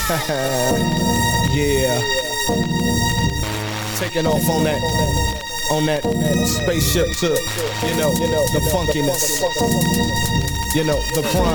Yeah. Taking off on that spaceship to, the funkiness, the grind.